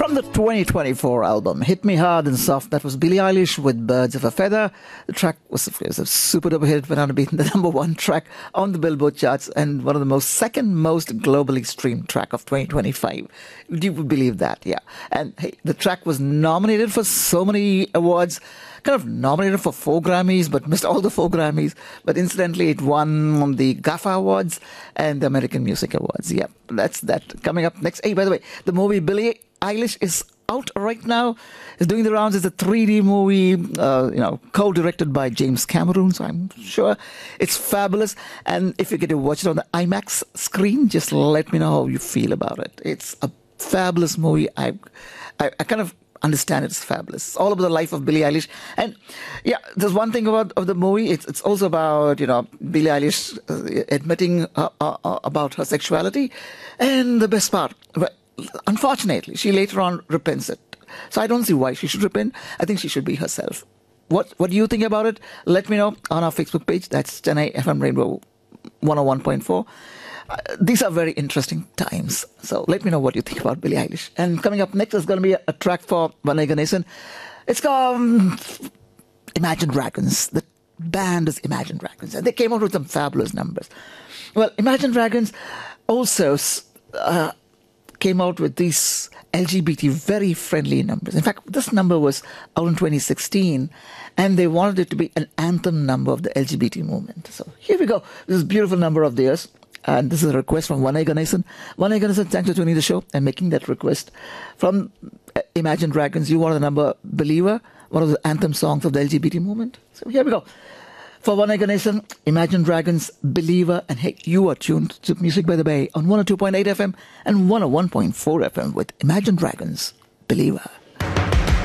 From the 2024 album, Hit Me Hard and Soft, that was Billie Eilish with Birds of a Feather. The track was, of course, a super duper hit, went on to be the number one track on the Billboard charts and one of the second most globally streamed track of 2025. Do you believe that? Yeah. And hey, the track was nominated for so many awards, kind of nominated for 4 Grammys, but missed all the 4 Grammys. But incidentally, it won the GAFA Awards and the American Music Awards. Yeah, that's that. Coming up next. Hey, by the way, the movie Billie Eilish is out right now. It's doing the rounds. It's a 3D movie, co-directed by James Cameron. So I'm sure it's fabulous. And if you get to watch it on the IMAX screen, just let me know how you feel about it. It's a fabulous movie. I kind of understand it's fabulous. It's all about the life of Billie Eilish. And yeah, there's one thing about of the movie. It's also about, Billie Eilish admitting about her sexuality. And the best part, unfortunately, she later on repents it. So I don't see why she should repent. I think she should be herself. What do you think about it? Let me know on our Facebook page. That's Chennai FM Rainbow 101.4. These are very interesting times. So let me know what you think about Billie Eilish. And coming up next is going to be a track for Vanai Ganesan. It's called Imagine Dragons. The band is Imagine Dragons. And they came out with some fabulous numbers. Well, Imagine Dragons also came out with these LGBT very friendly numbers. In fact, this number was out in 2016 and they wanted it to be an anthem number of the LGBT movement. So here we go. This is a beautiful number of theirs. And this is a request from Vanai Ganesan. Vanai Ganesan, thanks for tuning the show and making that request. From Imagine Dragons, you wanted the number Believer, one of the anthem songs of the LGBT movement. So here we go. For Vanai Ganesan, Imagine Dragons, Believer, and hey, you are tuned to Music by the Bay on 102.8 FM and 101.4 FM with Imagine Dragons, Believer.